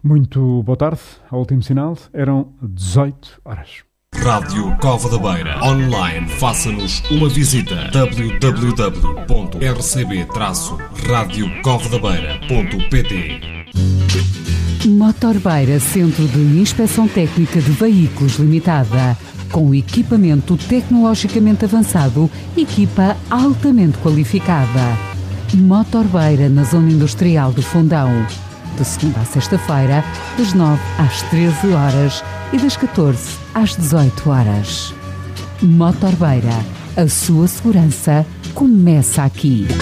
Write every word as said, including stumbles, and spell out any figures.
Muito boa tarde, ao último sinal, eram dezoito horas. Rádio Cova da Beira. Online, faça-nos uma visita. w w w ponto r c b traço radio cova da beira ponto p t. Motorbeira Centro de Inspeção Técnica de Veículos Limitada. Com equipamento tecnologicamente avançado, equipa altamente qualificada. Motorbeira na Zona Industrial do Fundão. De segunda a sexta-feira, das nove às treze horas e das catorze às dezoito horas. Motorbeira, a sua segurança começa aqui.